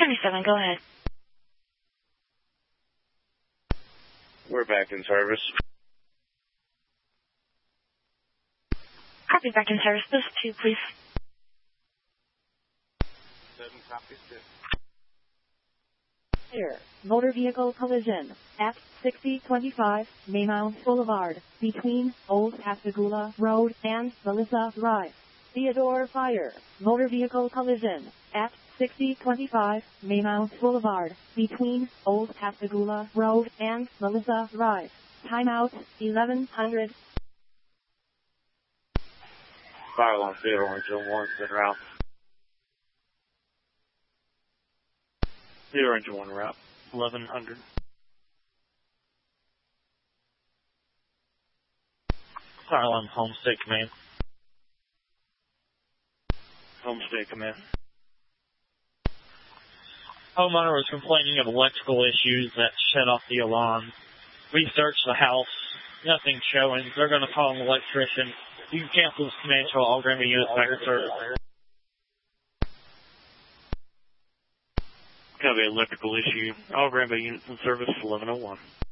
77, go ahead. We're back in service. Copy, back in service. This 2, please. 7 copies, 6. Here, motor vehicle collision at 6025 Maymount Boulevard between Old Pascagoula Road and Melissa Drive. Theodore Fire, motor vehicle collision at 6025 Maymount Boulevard between Old Pascagoula Road and Melissa Drive. Timeout 1100. Fire alarm Theodore Engine 1, en route. Theodore Engine 1 route, 1100. Fire alarm Homestead Command. Homestead Command. Homeowner was complaining of electrical issues that shut off the alarm. We searched the house. Nothing showing. They're going to call an electrician. You can cancel this command until all Granby units back in service. Going to be an electrical issue. All Granby units in service, 1101.